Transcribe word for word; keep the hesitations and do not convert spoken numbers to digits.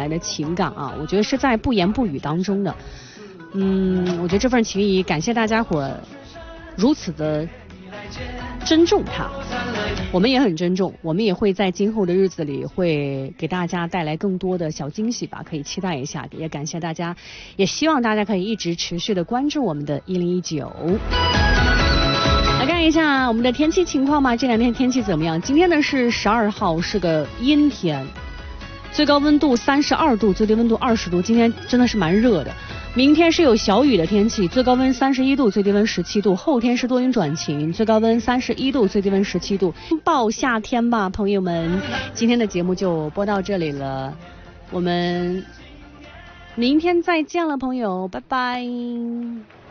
来的情感啊，我觉得是在不言不语当中的。嗯，我觉得这份情谊，感谢大家伙如此的珍重它，我们也很珍重，我们也会在今后的日子里会给大家带来更多的小惊喜吧，可以期待一下，也感谢大家，也希望大家可以一直持续的关注我们的一零一九。来看一下我们的天气情况吧，这两天天气怎么样？今天呢是十二号，是个阴天，最高温度三十二度，最低温度二十度，今天真的是蛮热的。明天是有小雨的天气，最高温三十一度，最低温十七度。后天是多云转晴，最高温三十一度，最低温十七度。报夏天吧，朋友们！今天的节目就播到这里了，我们明天再见了，朋友，拜拜。